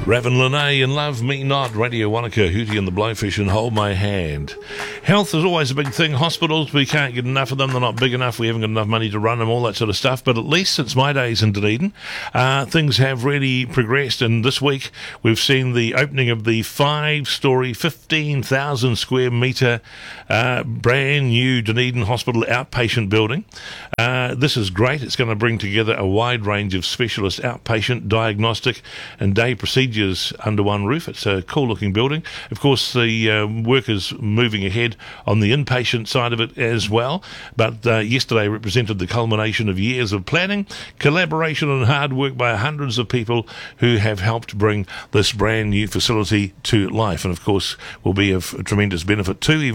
Raven Lene and Love Me Not, Radio Wanaka, Hootie and the Blowfish and Hold My Hand. Health is always a big thing. Hospitals, we can't get enough of them. They're not big enough. We haven't got enough money to run them, all that sort of stuff. But at least since my days in Dunedin, things have really progressed. And this week, we've seen the opening of the 5-storey, 15,000 square metre brand new Dunedin Hospital outpatient building. This is great. It's going to bring together a wide range of specialist outpatient, diagnostic and day procedures under one roof. It's a cool looking building. Of course, the work is moving ahead on the inpatient side of it as well. But yesterday represented the culmination of years of planning, collaboration and hard work by hundreds of people who have helped bring this brand new facility to life. And of course, will be of tremendous benefit too, even